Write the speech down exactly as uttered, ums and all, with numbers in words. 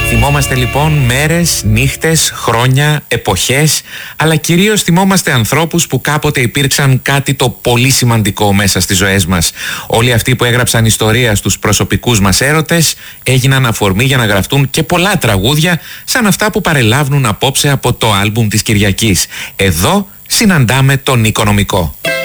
Θυμόμαστε λοιπόν μέρες, νύχτες, χρόνια, εποχές, αλλά κυρίως θυμόμαστε ανθρώπους που κάποτε υπήρξαν κάτι το πολύ σημαντικό μέσα στις ζωές μας. Όλοι αυτοί που έγραψαν ιστορία στους προσωπικούς μας έρωτες έγιναν αφορμή για να γραφτούν και πολλά τραγούδια σαν αυτά που παρελάβουν απόψε από το άλμπουμ της Κυριακής. Εδώ συναντάμε τον Οικονομικό.